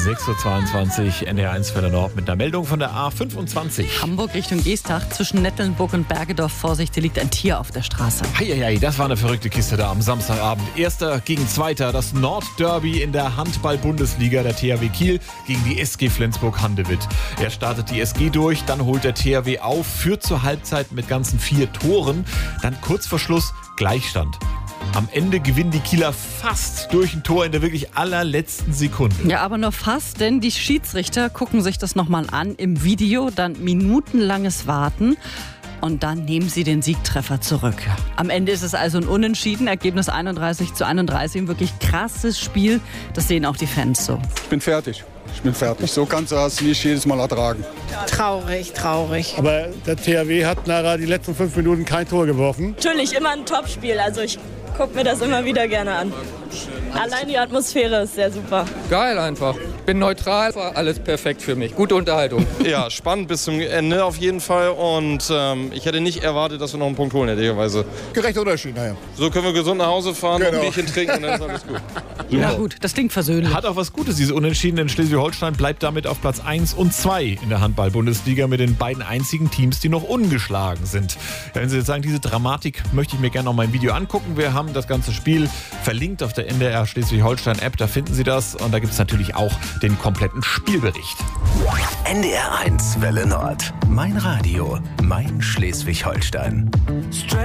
6.22 Uhr, NDR1 Welle Nord mit einer Meldung von der A25. Hamburg Richtung Geestach zwischen Nettlenburg und Bergedorf. Vorsicht, hier liegt ein Tier auf der Straße. Heieiei, das war eine verrückte Kiste da am Samstagabend. Erster gegen Zweiter, das Nordderby in der Handball-Bundesliga. Der THW Kiel gegen die SG Flensburg-Handewitt. Er startet die SG durch, dann holt der THW auf, führt zur Halbzeit mit ganzen 4 Toren. Dann kurz vor Schluss Gleichstand. Am Ende gewinnen die Kieler fast durch ein Tor in der wirklich allerletzten Sekunde. Ja, aber nur fast, denn die Schiedsrichter gucken sich das nochmal an im Video, dann minutenlanges Warten und dann nehmen sie den Siegtreffer zurück. Am Ende ist es also ein Unentschieden, Ergebnis 31:31, ein wirklich krasses Spiel, das sehen auch die Fans so. Ich bin fertig. So kannst du das nicht jedes Mal ertragen. Traurig. Aber der THW hat nachher die letzten 5 Minuten kein Tor geworfen. Natürlich immer ein Topspiel, also ich gucke mir das immer wieder gerne an. Allein die Atmosphäre ist sehr super. Geil einfach. Bin neutral, war alles perfekt für mich. Gute Unterhaltung. Ja, spannend bis zum Ende auf jeden Fall. Und ich hätte nicht erwartet, dass wir noch einen Punkt holen, ehrlicherweise. Gerechter Unterschied, naja. So können wir gesund nach Hause fahren, Genau. ein Bierchen trinken und dann ist alles gut. Na gut, das klingt versöhnlich. Hat auch was Gutes, diese Unentschieden, denn Schleswig-Holstein bleibt damit auf Platz 1 und 2 in der Handball-Bundesliga mit den beiden einzigen Teams, die noch ungeschlagen sind. Ja, wenn Sie jetzt sagen, diese Dramatik möchte ich mir gerne noch mal im Video angucken. Wir haben das ganze Spiel verlinkt auf der NDR Schleswig-Holstein-App, da finden Sie das. Und da gibt es natürlich auch den kompletten Spielbericht. NDR1 Welle Nord. Mein Radio, mein Schleswig-Holstein.